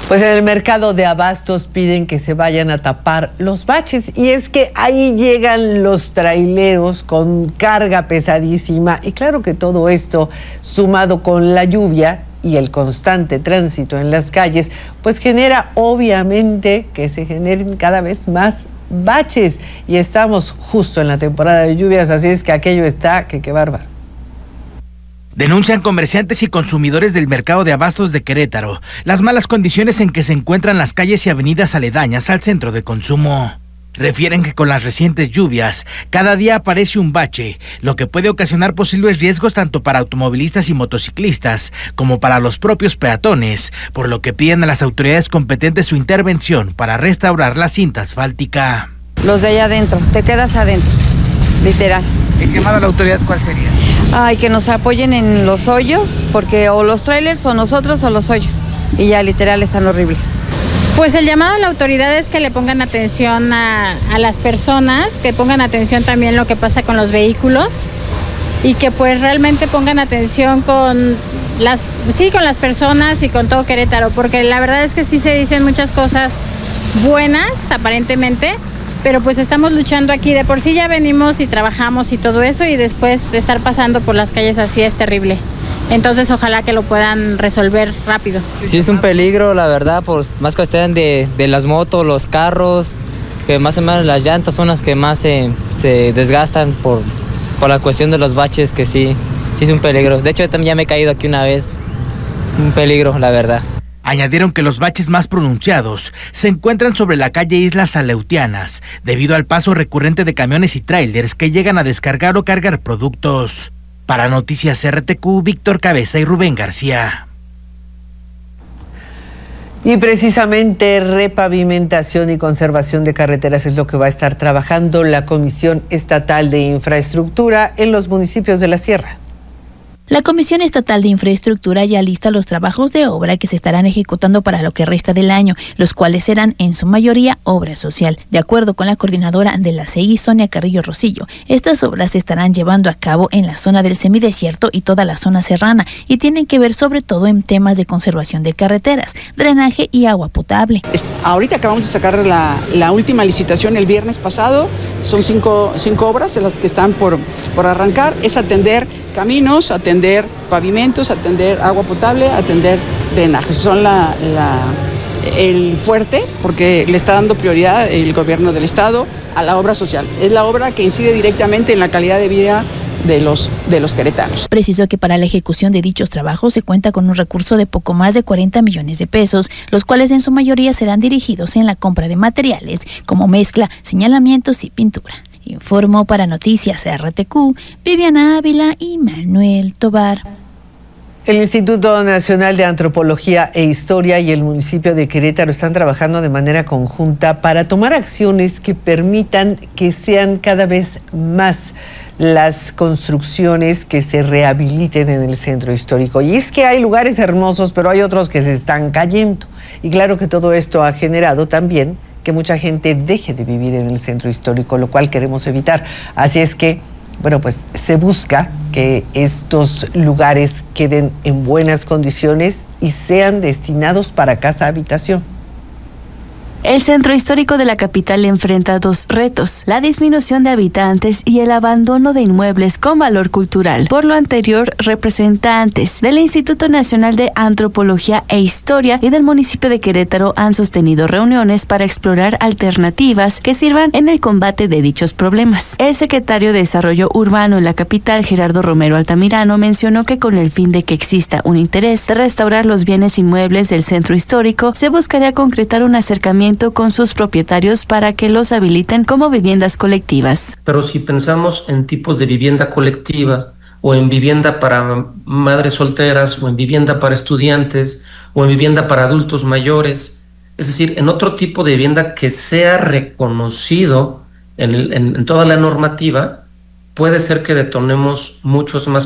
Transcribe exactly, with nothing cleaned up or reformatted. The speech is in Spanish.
Pues en el mercado de abastos piden que se vayan a tapar los baches, y es que ahí llegan los traileros con carga pesadísima, y claro que todo esto sumado con la lluvia y el constante tránsito en las calles, pues genera obviamente que se generen cada vez más baches, y estamos justo en la temporada de lluvias, así es que aquello está que qué bárbaro. Denuncian comerciantes y consumidores del mercado de abastos de Querétaro las malas condiciones en que se encuentran las calles y avenidas aledañas al centro de consumo. Refieren que con las recientes lluvias, cada día aparece un bache, lo que puede ocasionar posibles riesgos tanto para automovilistas y motociclistas como para los propios peatones, por lo que piden a las autoridades competentes su intervención para restaurar la cinta asfáltica. Los de allá adentro, te quedas adentro, literal. ¿El llamado a la autoridad cuál sería? Ay, que nos apoyen en los hoyos, porque o los trailers o nosotros o los hoyos, y ya literal están horribles. Pues el llamado a la autoridad es que le pongan atención a, a las personas, que pongan atención también lo que pasa con los vehículos y que pues realmente pongan atención con las, sí, con las personas y con todo Querétaro, porque la verdad es que sí se dicen muchas cosas buenas aparentemente, pero pues estamos luchando aquí, de por sí ya venimos y trabajamos y todo eso, y después estar pasando por las calles así es terrible. Entonces ojalá que lo puedan resolver rápido. Sí es un peligro, la verdad, por más que estén de, de las motos, los carros, que más o menos las llantas son las que más se, se desgastan por, por la cuestión de los baches, que sí, sí es un peligro. De hecho, yo también ya me he caído aquí una vez, un peligro, la verdad. Añadieron que los baches más pronunciados se encuentran sobre la calle Islas Aleutianas, debido al paso recurrente de camiones y trailers que llegan a descargar o cargar productos. Para Noticias R T Q, Víctor Cabeza y Rubén García. Y precisamente repavimentación y conservación de carreteras es lo que va a estar trabajando la Comisión Estatal de Infraestructura en los municipios de la Sierra. La Comisión Estatal de Infraestructura ya lista los trabajos de obra que se estarán ejecutando para lo que resta del año, los cuales serán en su mayoría obra social. De acuerdo con la coordinadora de la C I, Sonia Carrillo Rosillo, estas obras se estarán llevando a cabo en la zona del semidesierto y toda la zona serrana, y tienen que ver sobre todo en temas de conservación de carreteras, drenaje y agua potable. Ahorita acabamos de sacar la, la última licitación el viernes pasado, son cinco, cinco obras de las que están por, por arrancar, es atender caminos, atender pavimentos, atender agua potable, atender drenajes. Son la, la, el fuerte, porque le está dando prioridad el gobierno del estado a la obra social. Es la obra que incide directamente en la calidad de vida de los, de los queretanos. Precisó que para la ejecución de dichos trabajos se cuenta con un recurso de poco más de cuarenta millones de pesos, los cuales en su mayoría serán dirigidos en la compra de materiales como mezcla, señalamientos y pintura. Informó para Noticias R T Q, Viviana Ávila y Manuel Tobar. El Instituto Nacional de Antropología e Historia y el municipio de Querétaro están trabajando de manera conjunta para tomar acciones que permitan que sean cada vez más las construcciones que se rehabiliten en el centro histórico. Y es que hay lugares hermosos, pero hay otros que se están cayendo. Y claro que todo esto ha generado también que mucha gente deje de vivir en el centro histórico, lo cual queremos evitar. Así es que, bueno, pues se busca que estos lugares queden en buenas condiciones y sean destinados para casa habitación. El centro histórico de la capital enfrenta dos retos: la disminución de habitantes y el abandono de inmuebles con valor cultural. Por lo anterior, representantes del Instituto Nacional de Antropología e Historia y del municipio de Querétaro han sostenido reuniones para explorar alternativas que sirvan en el combate de dichos problemas. El secretario de Desarrollo Urbano en la capital, Gerardo Romero Altamirano, mencionó que con el fin de que exista un interés de restaurar los bienes inmuebles del centro histórico, se buscaría concretar un acercamiento con sus propietarios para que los habiliten como viviendas colectivas. Pero si pensamos en tipos de vivienda colectiva, o en vivienda para madres solteras, o en vivienda para estudiantes, o en vivienda para adultos mayores, es decir, en otro tipo de vivienda que sea reconocido en, el, en, en toda la normativa, puede ser que detonemos muchos más